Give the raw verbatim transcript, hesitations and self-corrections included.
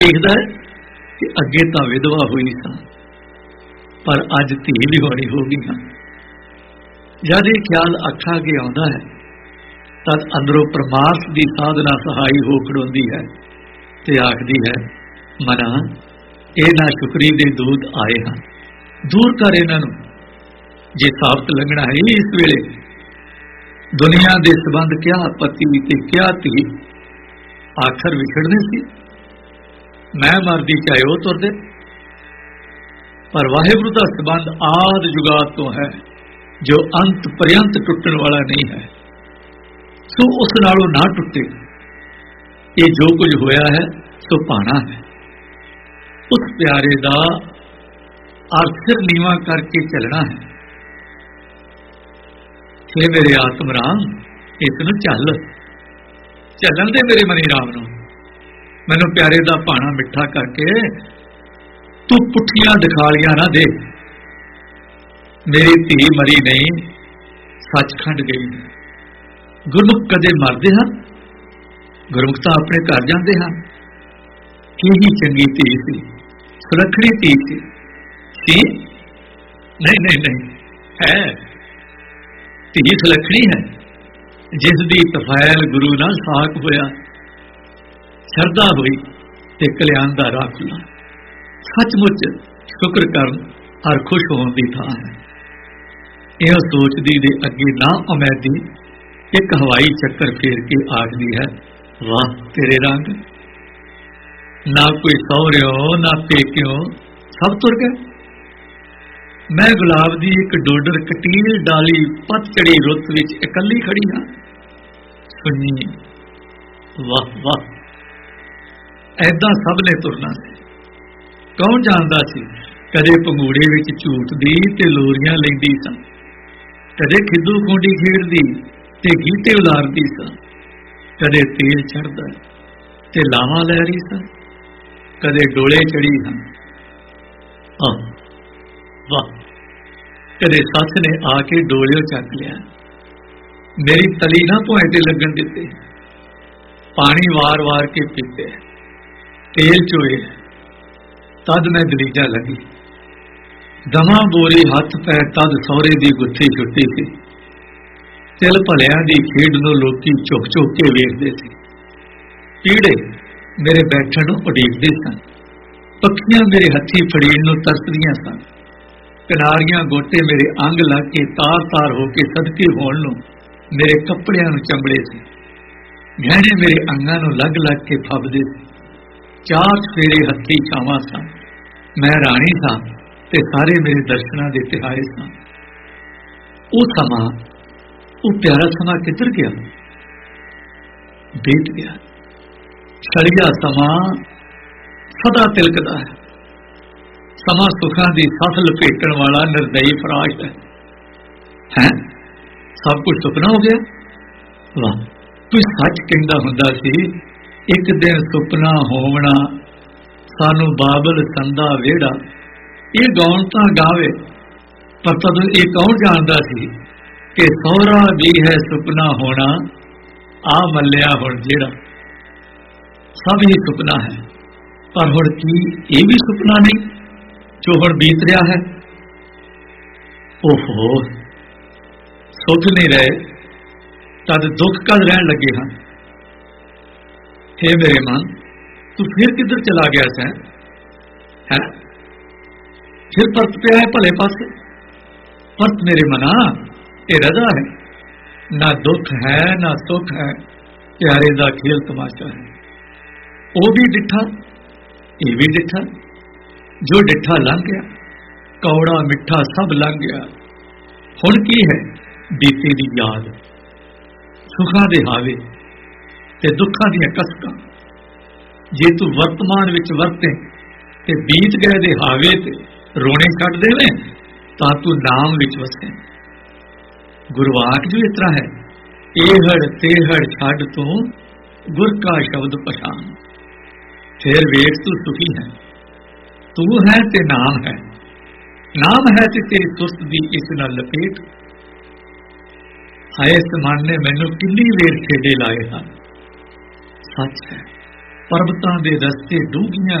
देखता है कि अगे तो विधवा हुई सा पर अज धी विहाड़ी हो गई हाँ। जब ये ख्याल अखा के आता है तद अंदरों परमार्थ की साधना सहाई हो खड़ोंदी है ते आखदी है मना ये ना शुक्री दे दूध आए हाँ, दूर कर इन्हों जे साबत लगना है इस वेले दुनिया के संबंध क्या पति ते क्या धी आखिर विछड़ने सी। मैं मरदी चाहे वो तुरदे पर वाहिगुरु का संबंध आद जुगात तो है जो अंत पर्यंत टुटन वाला नहीं है। सो उस नालों ना टुटे। ये जो कुछ होया है सो पाना है। उस प्यारे दा आखिर नीवा करके चलना है। हे मेरे आत्म राम इसनू चल चलन दे मेरे मनी राम नू मैनू प्यारे दा पाना मिठा करके तू पुठियां दिखालियां ना दे। मेरी धी मरी नहीं सचखंड गई। गुरमुख कदे मरदे हैं, गुरमुख तो अपने घर जाते हैं। कि चंगी धी सी, सुरखड़ी धी सी सी नहीं नहीं नहीं है धी सुलखणी है जिसकी तफैल गुरु नाल साख होया शरदा हुई ते कल्याण दा राह खुला। सचमुच शुक्र करन हर खुश होने की थां है। यह सोचदी दे अगे ना उमैदी एक हवाई चक्कर फेर के आखदी है वाह तेरे रंग। ना कोई सौहरियों ना पेक्यों सब तुर गए। मैं गुलाब की एक डोडर कटील डाली पत चढ़ी रुत विच इकल्ली खड़ी हाँ। सुनी वाह वाह ऐदा सब ने तुरना सी। कौन जानता सी कदे पंगूड़े विच झूटदी ते लोरियां लैंदी सा, कदे खिद्दू खूंडी खेड़दी ते गीते उलारदी सा, कदे तेल चढ़दा ते लावां लै रही सा, कदे डोले चढ़ी हाँ। आह वाह कदे सस ने आके डोलियों चक लिया। मेरी तली ना भुए ते लगन दिते, पानी वार वार के पीते, तेल चोए तद मैं दलीजा लगी। दमा बोरी हथ पैर तद सौरे दी गुत्थी छुट्टी सी। तिल भलियां दी खेड नूं लोकी झुक झुक के वेखदे सी। कीड़े मेरे बैठण नूं उडीकदे सन, पक्षियां मेरे हथी फड़ीण नूं तरसदियां सन, किनारियां गोटे मेरे अंग लग के तार तार होके सदके होण नूं मेरे कपड़ियां नूं चंबड़े सी। गहने मेरे अंगां नूं लग लग के फबदे सी। चार फेरे हथी छावां सन। मैं राणी सा ते सारे मेरे दर्शनां दे तिहाए सन। वो समा वो प्यारा समा किधर गया? बीत गया। सड़िया समा सदा तिलकदा है। समा सुखा की सस लपेटन वाला निर्दयी फराश है। हैं सब कुछ सुपना हो गया। वाह कोई सच कहता हुंदा सी एक दिन सुपना होवना सानू बाबल संदा वेड़ा। ये गौण तां गावे पर तद ये कौन जानता सी कि सौरा भी है सुपना होना आ मल्लिया हुण जेड़ा। सब ही सुपना है पर हुण की ये भी सुपना नहीं जो हुण बीत रहा है। ओहो सुख नहीं रहे तद दुख कद रहन लगे हाँ। हे मेरे मन तू फिर किधर चला गया सै है? फिर परत पिया है भले पासे। परत मेरे मना ये रजा है, ना दुख है ना सुख है, प्यारे दा खेल तमाशा है। वो भी डिठा ये भी डिठा, जो डिठा लंघ गया कौड़ा मिठा सब लंघ गया। हुण की है बीते दी याद, सुखा दे हावे ते दुखा दियां कसकां। जे तू वर्तमान विच वरते ते बीत गए दे हावे ते रोने छड्ड देवे तां तू नाम विच वसे। गुरवाक जो इस तरह है एहड़ तेहड़ छड्ड तू गुर का शब्द पछान। फिर वेख तू सुखी है, तू है ते नाम है, नाम है ते तेरी सुस्त दी इस नाल लपेट। हाय इस मन ने मैनू किन्नी वेर खेडे लाए हैं। सच है ਪਰਬਤਾਂ ਦੇ ਰਸਤੇ ਡੂੰਘੀਆਂ